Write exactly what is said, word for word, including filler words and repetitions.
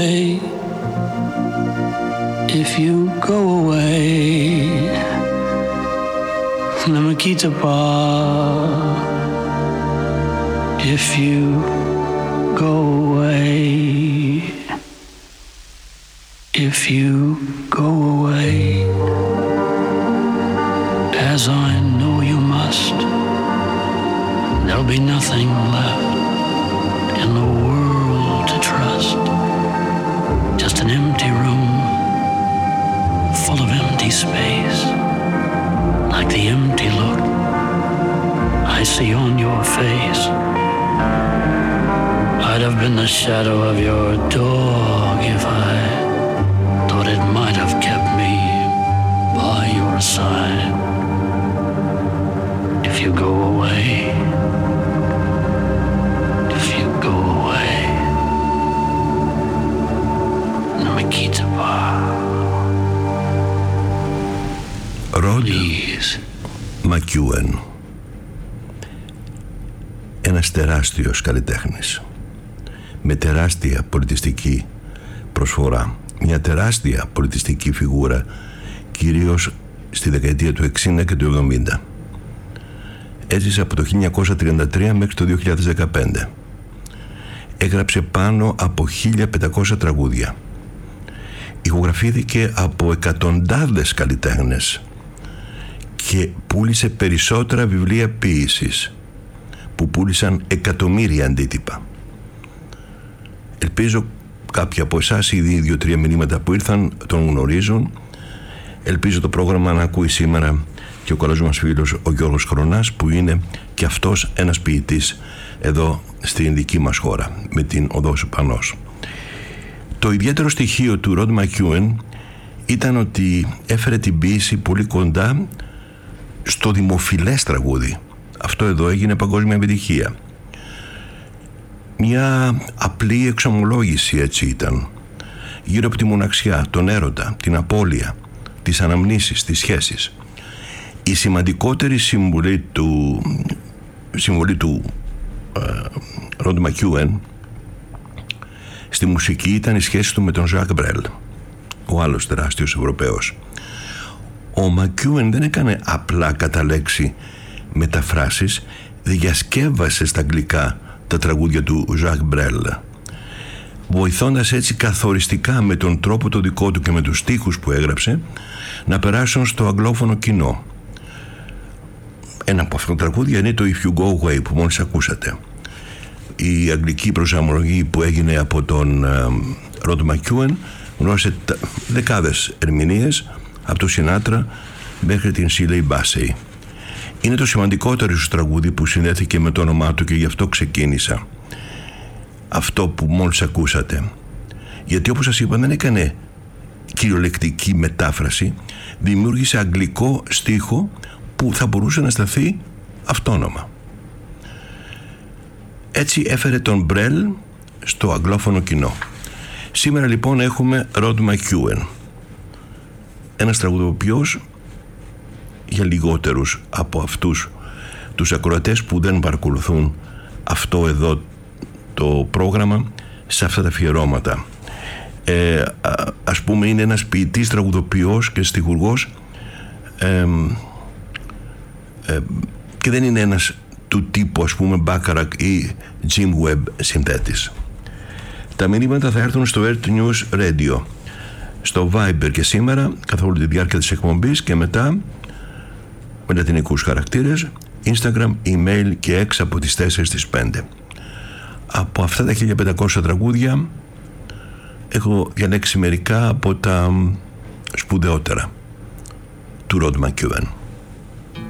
If you go away, Namakita Bar. If you go away, if you go away, as I know you must, there'll be nothing left in the world to trust. Just an empty room full of empty space, like the empty look I see on your face. I'd have been the shadow of your dog if I thought it might have kept me by your side. If you go away, if you go away, Namikita Bar. Rod McEwen, ένας τεράστιος καλλιτέχνης με τεράστια πολιτιστική προσφορά, μια τεράστια πολιτιστική φιγούρα, κυρίως στη δεκαετία του εξήντα και του εβδομήντα. Έζησε από το χίλια εννιακόσια τριάντα τρία μέχρι το δύο χιλιάδες δεκαπέντε. Έγραψε πάνω από χίλια πεντακόσια τραγούδια. Ηχογραφήθηκε από εκατοντάδες καλλιτέχνες και πούλησε περισσότερα βιβλία ποίησης που πούλησαν εκατομμύρια αντίτυπα. Ελπίζω κάποιοι από εσάς, ήδη δύο-τρία μηνύματα που ήρθαν, τον γνωρίζουν. Ελπίζω το πρόγραμμα να ακούει σήμερα και ο καλός μας φίλος ο Γιώργος Χρονάς, που είναι και αυτός ένας ποιητής εδώ στην δική μας χώρα, με την Οδός Πανός. Το ιδιαίτερο στοιχείο του Ροντ McEwen ήταν ότι έφερε την ποίηση πολύ κοντά στο δημοφιλές τραγούδι. Αυτό εδώ έγινε παγκόσμια επιτυχία. Μια απλή εξομολόγηση έτσι ήταν, γύρω από τη μοναξιά, τον έρωτα, την απώλεια, τις αναμνήσεις, τις σχέσεις. Η σημαντικότερη συμβολή του συμβολή του Ροντ uh, McEwen στη μουσική ήταν η σχέση του με τον Ζακ Μπρέλ, ο άλλος τεράστιος Ευρωπαίος. Ο McEwen δεν έκανε απλά κατά λέξη μεταφράσεις, διασκεύασε στα αγγλικά τα τραγούδια του Ζακ Μπρέλ, βοηθώντας έτσι καθοριστικά με τον τρόπο το δικό του και με τους στίχους που έγραψε να περάσουν στο αγγλόφωνο κοινό. Ένα από αυτά τα τραγούδια είναι το If You Go Away που μόλις ακούσατε. Η αγγλική προσαρμογή που έγινε από τον Ροντ McEwen γνώρισε δεκάδες ερμηνείες, από το Σινάτρα μέχρι την Σίλεϊ Μπάσεϊ. Είναι το σημαντικότερο ίσως τραγούδι που συνδέθηκε με το όνομά του και γι' αυτό ξεκίνησα αυτό που μόλις ακούσατε. Γιατί όπως σας είπα δεν έκανε κυριολεκτική μετάφραση, δημιούργησε αγγλικό στίχο που θα μπορούσε να σταθεί αυτόνομα. Έτσι έφερε τον Μπρέλ στο αγγλόφωνο κοινό. Σήμερα λοιπόν έχουμε Ροντ McEwen, ένας τραγουδοποιός για λιγότερους από αυτούς τους ακροατές που δεν παρακολουθούν αυτό εδώ το πρόγραμμα σε αυτά τα αφιερώματα. Ε, α, ας πούμε είναι ένας ποιητής, τραγουδοποιός και στιχουργός ε, ε, και δεν είναι ένας του τύπου ας πούμε Bacharach ή Jim Webb συνθέτης. Τα μηνύματα θα έρθουν στο Earth News Radio, στο Viber και σήμερα καθ' όλη τη διάρκεια της εκπομπής και μετά με λατινικούς χαρακτήρες, Instagram, email και έξω από τις τέσσερις στις πέντε. Από αυτά τα χίλια πεντακόσια τραγούδια έχω διαλέξει μερικά από τα σπουδαιότερα του Ροντ McEwen.